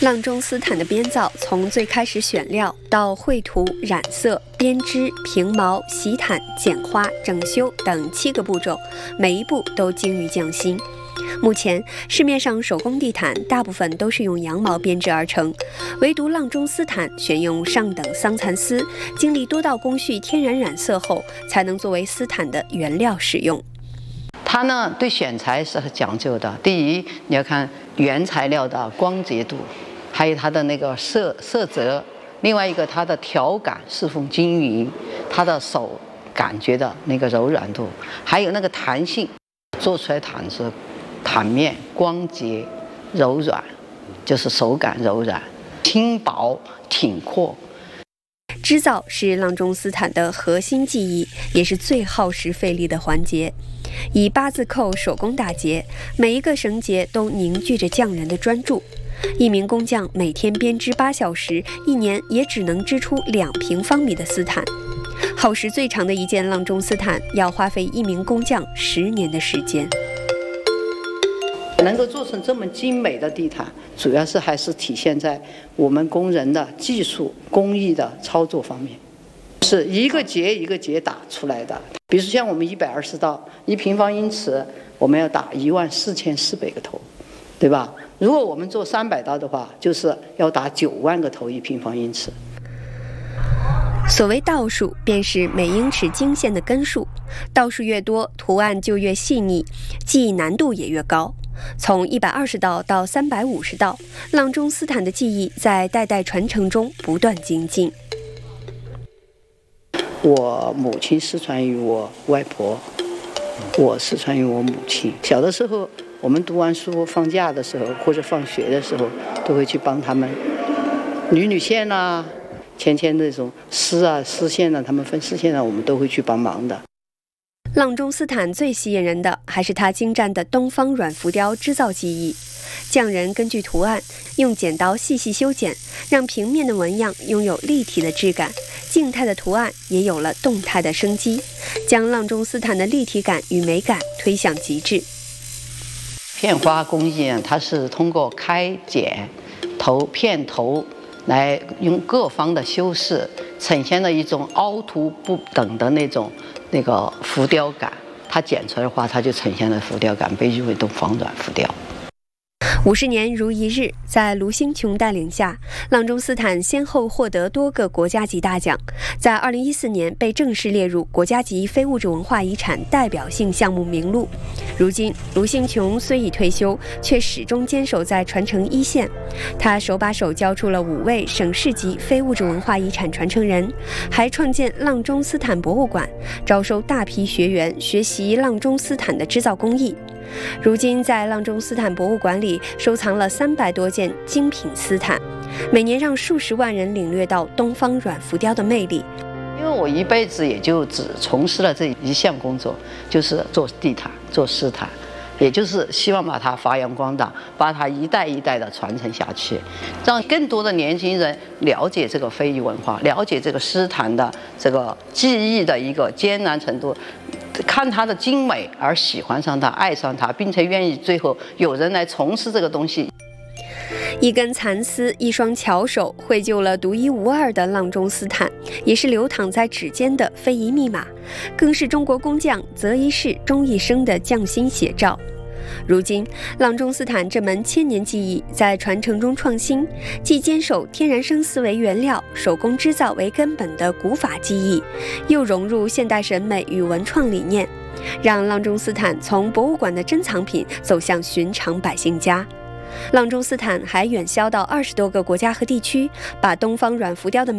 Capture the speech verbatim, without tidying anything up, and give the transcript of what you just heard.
阆中丝毯的编造，从最开始选料到绘图、染色、编织、平毛、洗毯、剪花、整修等七个步骤，每一步都精于匠心。目前市面上手工地毯大部分都是用羊毛编织而成，唯独阆中丝毯选用上等桑蚕丝，经历多道工序天然染色后，才能作为丝毯的原料使用。 它呢对选材是很讲究的，第一你要看原材料的光洁度，还有它的那个色色泽，另外一个它的条感是否均匀，它的手感觉的那个柔软度，还有那个弹性，做出来毯子毯面光洁柔软，就是手感柔软、轻薄挺阔。 织造是阆中丝毯的核心技艺，也是最耗时费力的环节。以八字扣手工打结，每一个绳结都凝聚着匠人的专注。一名工匠每天编织八小时，一年也只能织出两平方米的丝毯。耗时最长的一件阆中丝毯，要花费一名工匠十年的时间。 能够做成这么精美的地毯，主要是还是体现在我们工人的技术工艺的操作方面，是一个结一个结打出来的。比如说像我们一百二十道一平方英尺，我们要打一万四千四百个头，对吧？如果我们做三百道的话，就是要打九万个头一平方英尺。 所谓道数，便是每英尺经线的根数，道数越多，图案就越细腻，技艺难度也越高。从一百二十道到三百五十道，阆中丝毯的技艺在代代传承中不断精进。 我母亲失传于我外婆，我失传于我母亲。小的时候，我们读完书放假的时候或者放学的时候，都会去帮他们捋捋线啊，牵牵那种丝啊丝线啊，他们分丝线啊，我们都会去帮忙的。 阆中丝毯最吸引人的还是它精湛的东方软浮雕织造技艺。匠人根据图案用剪刀细细修剪，让平面的纹样拥有立体的质感，静态的图案也有了动态的生机，将阆中丝毯的立体感与美感推向极致。 片花工艺啊，它是通过开剪头片头来用各方的修饰，呈现了一种凹凸不等的那种那个浮雕感。它剪出来的话，它就呈现了浮雕感，被誉为东方软浮雕。 五十年如一日，在卢兴琼带领下，阆中丝毯先后获得多个国家级大奖，在二零一四年被正式列入国家级非物质文化遗产代表性项目名录。如今，卢兴琼虽已退休，却始终坚守在传承一线。他手把手教出了五位省市级非物质文化遗产传承人，还创建阆中丝毯博物馆，招收大批学员学习阆中丝毯的织造工艺。如今在阆中丝毯博物馆里收藏了三百多件精品丝毯，每年让数十万人领略到东方软浮雕的魅力。 因为我一辈子也就只从事了这一项工作，就是做地毯、做丝毯，也就是希望把它发扬光大，把它一代一代的传承下去，让更多的年轻人了解这个非遗文化，了解这个丝毯的这个技艺的一个艰难程度，看它的精美而喜欢上它、爱上它，并且愿意最后有人来从事这个东西。 一根蚕丝，一双巧手，绘就了独一无二的阆中丝毯，也是流淌在指尖的非遗密码，更是中国工匠择一事终一生的匠心写照。如今，阆中丝毯这门千年技艺在传承中创新，既坚守天然生丝为原料、手工织造为根本的古法技艺，又融入现代审美与文创理念，让阆中丝毯从博物馆的珍藏品走向寻常百姓家。阆中丝毯还远销到二十多个国家和地区，把东方软浮雕的